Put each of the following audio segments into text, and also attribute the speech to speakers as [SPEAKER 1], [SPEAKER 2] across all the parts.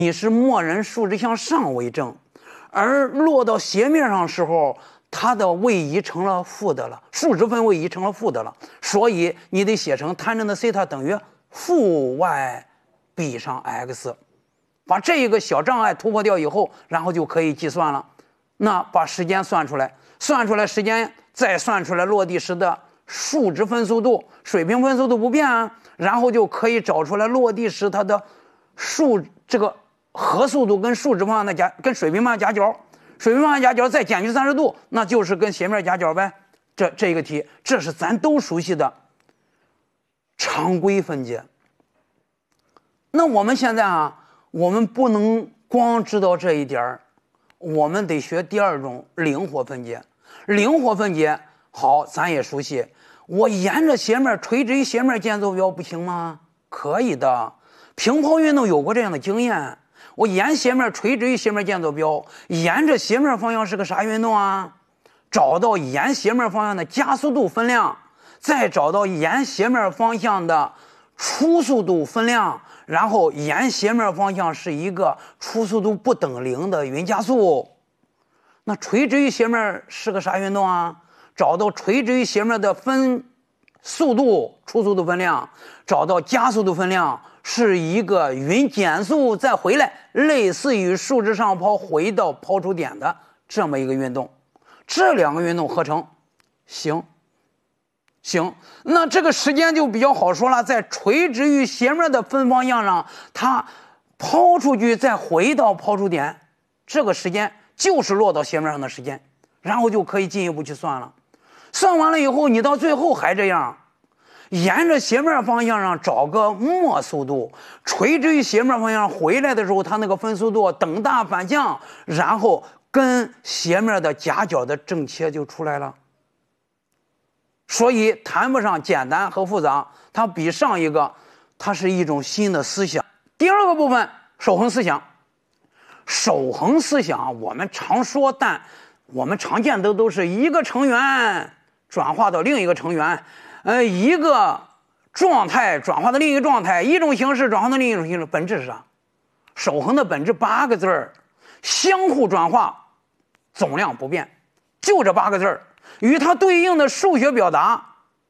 [SPEAKER 1] 你是默认数值向上为正，而落到斜面上时候，它的位移成了负的了，数值分位移成了负的了，所以你得写成 tan 的西塔等于负 y 比上 x， 把这一个小障碍突破掉以后，然后就可以计算了。那把时间算出来，算出来时间，再算出来落地时的数值分速度，水平分速度不变啊，然后就可以找出来落地时它的这个和速度跟数值方向的跟水平方向夹角，水平方向夹角再减去30度，那就是跟斜面夹角呗。这个题，这是咱都熟悉的常规分解。那我们现在啊，我们不能光知道这一点，我们得学第二种灵活分解。灵活分解好，咱也熟悉。我沿着斜面垂直于斜面建坐标不行吗？可以的，平抛运动有过这样的经验。我沿斜面垂直于斜面建坐标，沿着斜面方向是个啥运动啊？找到沿斜面方向的加速度分量，再找到沿斜面方向的初速度分量，然后沿斜面方向是一个初速度不等0的匀加速。那垂直于斜面是个啥运动啊？找到垂直于斜面的分速度初速度分量，找到加速度分量，是一个匀减速再回来，类似于数值上抛回到抛出点的这么一个运动。这两个运动合成行，那这个时间就比较好说了，在垂直于斜面的分方向上，它抛出去再回到抛出点，这个时间就是落到斜面上的时间，然后就可以进一步去算了。算完了以后，你到最后还这样，沿着斜面方向上找个末速度，垂直于斜面方向回来的时候，它那个分速度等大反向，然后跟斜面的夹角的正切就出来了。所以谈不上简单和复杂，它比上一个，它是一种新的思想。第二个部分，守恒思想。守恒思想我们常说，但我们常见的都是一个成员转化到另一个成员，一个状态转化到另一个状态，一种形式转化到另一种形式，本质是啥？守恒的本质8个字儿，相互转化，总量不变，就这8个字儿。与它对应的数学表达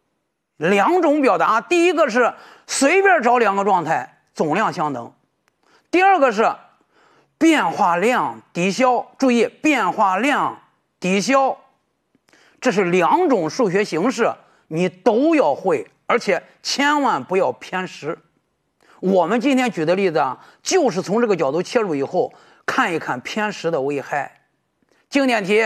[SPEAKER 1] 2种表达，第一个是随便找2个状态，总量相等；第二个是变化量抵消，注意变化量抵消，这是2种数学形式，你都要会，而且千万不要偏食。我们今天举的例子啊，就是从这个角度切入以后，看一看偏食的危害。经典题，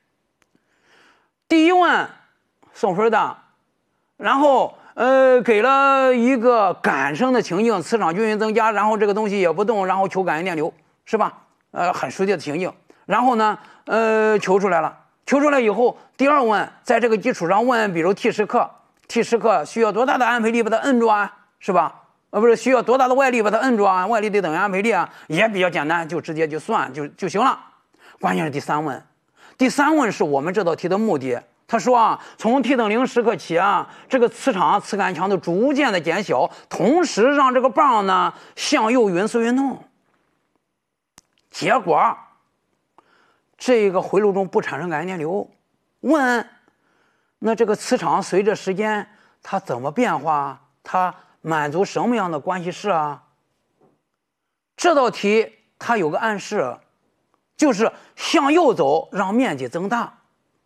[SPEAKER 1] 第1问送分的，然后给了一个感生的情境，磁场均匀增加，然后这个东西也不动，然后求感应电流，是吧？很熟悉的情境。然后呢，求出来了，求出来以后，第2问在这个基础上问，比如 T 时刻需要多大的安培力把它摁住啊，是吧？不是需要多大的外力把它摁住啊？外力得等于安培力啊，也比较简单，就直接就算就行了。关键是第3问，第3问是我们这道题的目的。他说啊，从 t 等0时刻起啊，这个磁场磁感强度逐渐的减小，同时让这个棒呢向右匀速运动。结果这个回路中不产生感应电流。问，那这个磁场随着时间它怎么变化？它满足什么样的关系式啊？这道题它有个暗示，就是向右走让面积增大，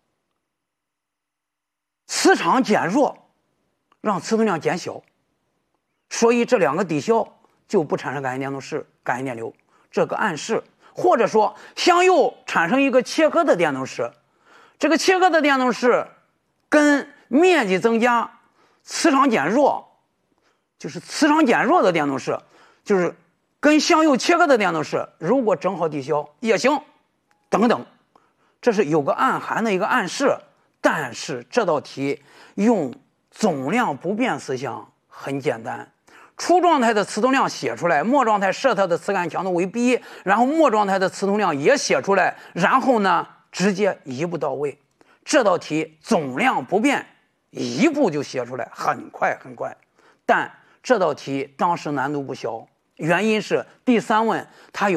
[SPEAKER 1] 磁场减弱让磁动量减小，所以这2个抵消就不产生感应电流，这个暗示。或者说向右产生一个切割的电动势，这个切割的电动势跟面积增加磁场减弱，就是磁场减弱的电动势，就是跟向右切割的电动势，如果正好抵消也行，等等，这是有个暗含的一个暗示。但是这道题用总量不变思想很简单，初状态的磁动量写出来，末状态设它的磁感强度为 B， 然后末状态的磁动量也写出来，然后呢直接一步到位。这道题总量不变，一步就写出来，很快。但这道题当时难度不小，原因是第3问它有